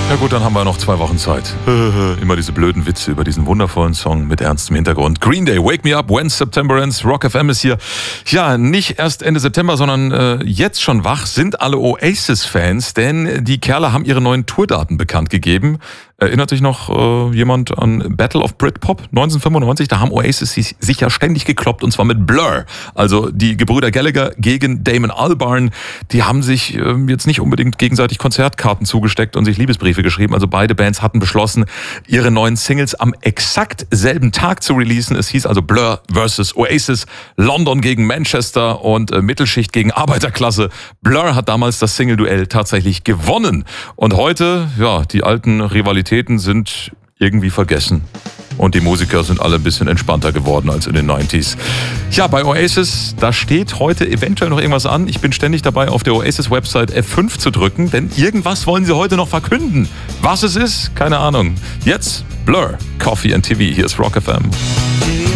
Ja gut, dann haben wir noch 2 Wochen Zeit. Immer diese blöden Witze über diesen wundervollen Song mit ernstem Hintergrund. Green Day, Wake Me Up, When September Ends, Rock FM ist hier. Ja, nicht erst Ende September, sondern jetzt schon wach sind alle Oasis-Fans, denn die Kerle haben ihre neuen Tourdaten bekannt gegeben. Erinnert sich noch jemand an Battle of Britpop 1995? Da haben Oasis sich ja ständig gekloppt, und zwar mit Blur. Also die Gebrüder Gallagher gegen Damon Albarn. Die haben sich jetzt nicht unbedingt gegenseitig Konzertkarten zugesteckt und sich Liebesbriefe geschrieben. Also beide Bands hatten beschlossen, ihre neuen Singles am exakt selben Tag zu releasen. Es hieß also Blur vs. Oasis, London gegen Manchester und Mittelschicht gegen Arbeiterklasse. Blur hat damals das Single-Duell tatsächlich gewonnen. Und heute, ja, die alten Rivalitäten sind irgendwie vergessen. Und die Musiker sind alle ein bisschen entspannter geworden als in den 90s. Ja, bei Oasis, da steht heute eventuell noch irgendwas an. Ich bin ständig dabei, auf der Oasis-Website F5 zu drücken, denn irgendwas wollen sie heute noch verkünden. Was es ist, keine Ahnung. Jetzt Blur, Coffee and TV. Hier ist Rock FM.